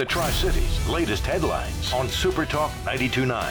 the Tri-Cities' latest headlines on Super Talk 92.9.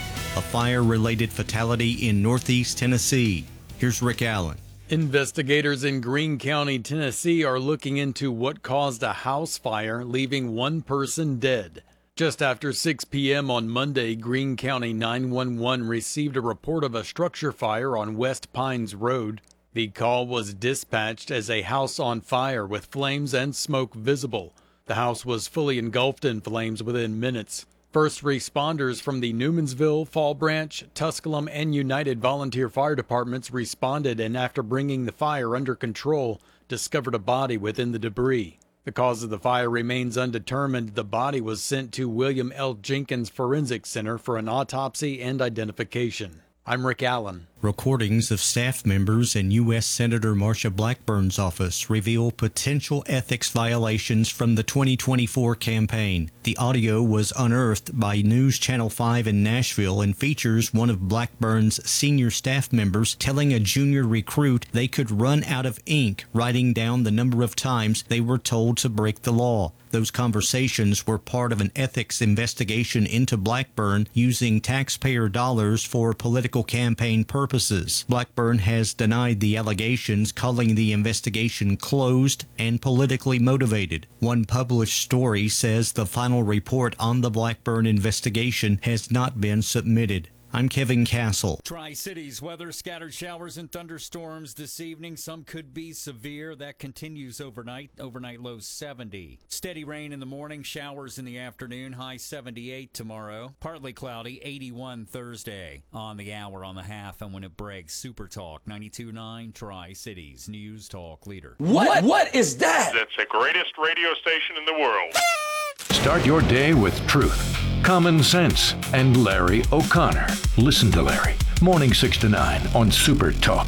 A fire-related fatality in Northeast Tennessee. Here's Rick Allen. Investigators in Greene County, Tennessee are looking into what caused a house fire, leaving one person dead. Just after 6 p.m. on Monday, Greene County 911 received a report of a structure fire on West Pines Road. The call was dispatched as a house on fire with flames and smoke visible. The house was fully engulfed in flames within minutes. First responders from the Newmansville, Fall Branch, Tusculum, and United Volunteer Fire Departments responded, and after bringing the fire under control, discovered a body within the debris. The cause of the fire remains undetermined. The body was sent to William L. Jenkins Forensic Center for an autopsy and identification. I'm Rick Allen. Recordings of staff members in U.S. Senator Marsha Blackburn's office reveal potential ethics violations from the 2024 campaign. The audio was unearthed by News Channel 5 in Nashville and features one of Blackburn's senior staff members telling a junior recruit they could run out of ink, writing down the number of times they were told to break the law. Those conversations were part of an ethics investigation into Blackburn using taxpayer dollars for political campaign purposes. Blackburn has denied the allegations, calling the investigation closed and politically motivated. One published story says the final report on the Blackburn investigation has not been submitted. I'm Kevin Castle. Tri-Cities weather, scattered showers and thunderstorms this evening. Some could be severe. That continues overnight. Overnight low 70. Steady rain in the morning, showers in the afternoon, high 78 tomorrow. Partly cloudy, 81 Thursday. On the hour, on the half, and when it breaks, Super Talk 92.9 Tri-Cities News Talk leader. What is that? That's the greatest radio station in the world. Start your day with truth, common sense, and Larry O'Connor. Listen to Larry. Morning 6 to 9 on Super Talk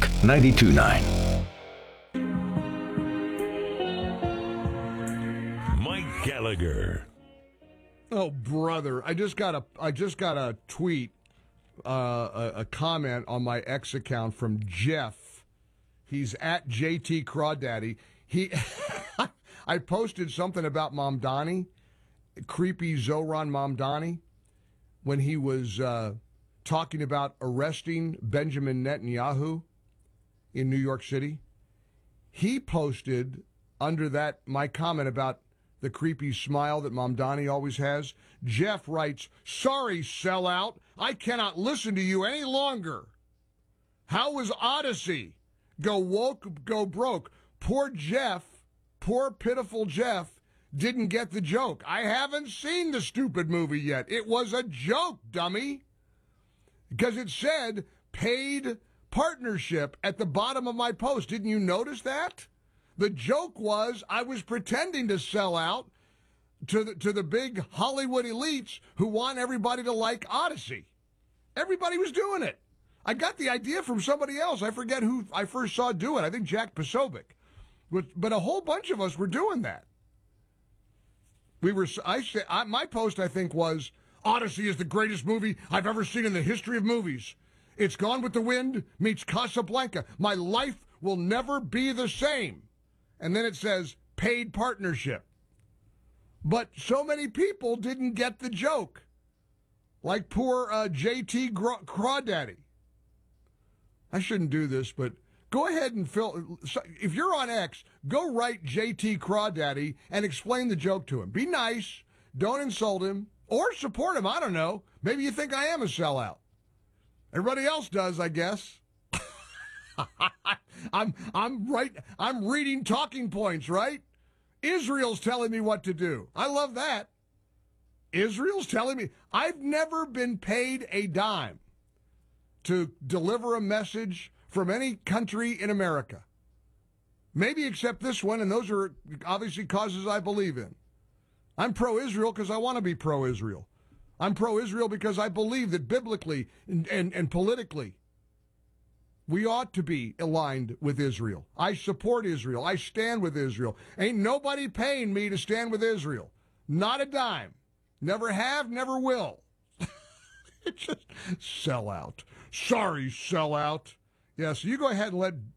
92.9. Mike Gallagher. Oh, brother. I just got a tweet, a comment on my X account from Jeff. He's at JT Crawdaddy. I posted something about Mamdani, creepy Zohran Mamdani, when he was talking about arresting Benjamin Netanyahu in New York City. He posted under that my comment about the creepy smile that Mamdani always has. Jeff writes, "Sorry, sellout. I cannot listen to you any longer. How was Odyssey? Go woke, go broke." Poor Jeff, poor pitiful Jeff, didn't get the joke. I haven't seen the stupid movie yet. It was a joke, dummy. Because it said paid partnership at the bottom of my post. Didn't you notice that? The joke was I was pretending to sell out to the big Hollywood elites who want everybody to like Odyssey. Everybody was doing it. I got the idea from somebody else. I forget who I first saw do it. I think Jack Posobiec. But a whole bunch of us were doing that. My post, I think, was, Odyssey is the greatest movie I've ever seen in the history of movies. It's Gone with the Wind meets Casablanca. My life will never be the same. And then it says, paid partnership. But so many people didn't get the joke. Like poor JT Crawdaddy. I shouldn't do this, but go ahead and if you're on X, go write JT Crawdaddy and explain the joke to him. Be nice. Don't insult him. Or support him. I don't know. Maybe you think I am a sellout. Everybody else does, I guess. I'm right. I'm reading talking points, right? Israel's telling me what to do. I love that. Israel's telling me. I've never been paid a dime to deliver a message from any country in America. Maybe except this one, and those are obviously causes I believe in. I'm pro-Israel because I want to be pro-Israel. I'm pro-Israel because I believe that biblically and politically we ought to be aligned with Israel. I support Israel. I stand with Israel. Ain't nobody paying me to stand with Israel. Not a dime. Never have, never will. It's just sell out. Sorry, sell out. Yeah, so you go ahead and let